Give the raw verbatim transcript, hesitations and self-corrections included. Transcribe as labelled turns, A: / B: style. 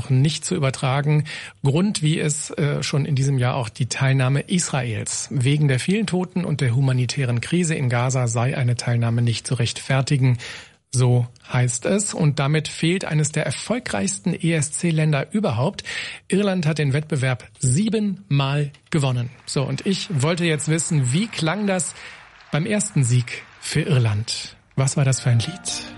A: noch nicht zu übertragen. Grund, wie es äh, schon in diesem Jahr auch die Teilnahme Israels. Wegen der vielen Toten und der humanitären Krise in Gaza sei eine Teilnahme nicht zu rechtfertigen. So heißt es. Und damit fehlt eines der erfolgreichsten E S C-Länder überhaupt. Irland hat den Wettbewerb siebenmal gewonnen. So, und ich wollte jetzt wissen, wie klang das beim ersten Sieg für Irland? Was war das für ein Lied?